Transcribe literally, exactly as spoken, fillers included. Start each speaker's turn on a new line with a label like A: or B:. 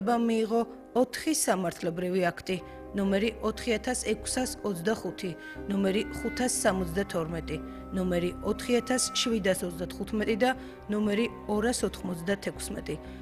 A: მიიღო ოთხი სამართლებრივი აქტი, ნომერი ოთხი ათას ექვსას ოცდახუთი, ნომერი ხუთას სამოცდათორმეტი, ნომერი ოთხი ათას შვიდას ოცდათხუთმეტი და ნომერი ორას ოთხმოცდათექვსმეტი.